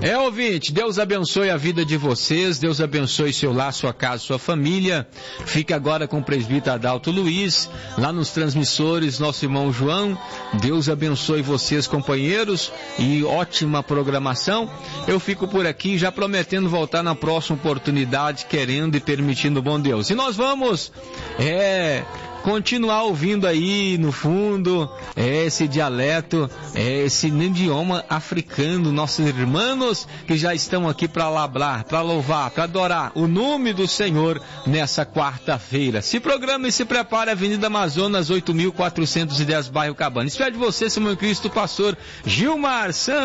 Ouvinte, Deus abençoe a vida de vocês, Deus abençoe seu lar, sua casa, sua família. Fique agora com o presbítero Adalto Luiz, lá nos transmissores, nosso irmão João. Deus abençoe vocês, companheiros, e ótima programação. Eu fico por aqui, já prometendo voltar na próxima oportunidade, querendo e permitindo o bom Deus. E nós vamos continuar ouvindo aí no fundo esse dialeto, esse idioma africano, nossos irmãos que já estão aqui para labrar, para louvar, para adorar o nome do Senhor nessa quarta-feira. Se programa e se prepare, Avenida Amazonas 8.410, bairro Cabana. Espero de você, Simão Cristo, pastor Gilmar Santos.